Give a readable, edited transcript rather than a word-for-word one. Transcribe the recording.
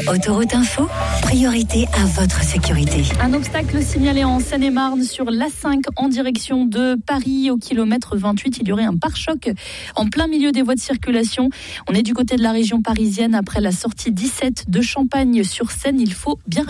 Autoroute Info, priorité à votre sécurité. Un obstacle signalé en Seine-et-Marne sur l'A5 en direction de Paris au kilomètre 28. Il y aurait un pare-choc en plein milieu des voies de circulation. On est du côté de la région parisienne après la sortie 17 de Champagne-sur-Seine. Il faut bien